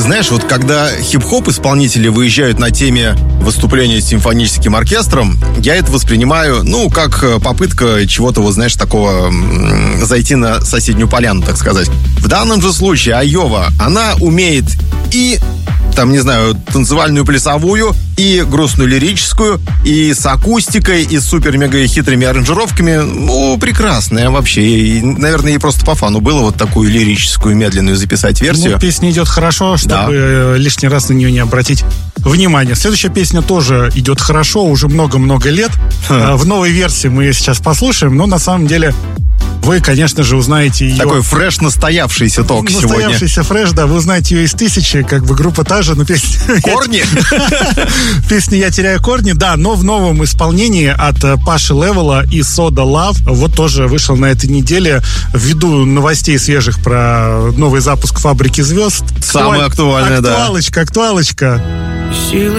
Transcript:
Знаешь, вот когда хип-хоп исполнители выезжают на теме выступления с симфоническим оркестром, я это воспринимаю, как попытка чего-то, вот знаешь, такого, зайти на соседнюю поляну, так сказать. В данном же случае Айова, она умеет и танцевальную плясовую, и грустную лирическую, и с акустикой, и с супер-мега-хитрыми аранжировками. Прекрасная вообще. И, наверное, ей просто по фану было вот такую лирическую, медленную записать версию. Песня идет хорошо, чтобы лишний раз на нее не обратить внимание. Следующая песня тоже идет хорошо, уже много-много лет. В новой версии мы ее сейчас послушаем, но на самом деле вы, конечно же, узнаете ее... Такой фреш, настоявшийся ток сегодня. Настоявшийся фреш, да, вы узнаете ее из «Тысячи», группа та же, но песня... Корни? Песня «Я теряю корни», да, но в новом исполнении от Паши Левела и Soda Love. Вот тоже вышел на этой неделе ввиду новостей свежих про новый запуск «Фабрики звезд». Самая актуальная, да. Актуалочка. Силы